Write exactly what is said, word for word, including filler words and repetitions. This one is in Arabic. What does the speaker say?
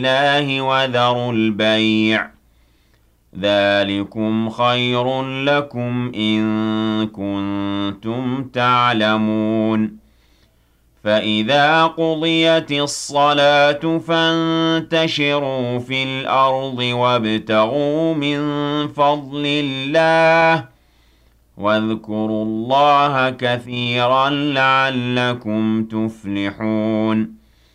الله وذروا البيع ۚ ذلكم خير لكم إن كنتم تعلمون. فإذا قضيت الصلاة فانتشروا في الأرض وابتغوا من فضل الله واذكروا الله كثيرا لعلكم تفلحون.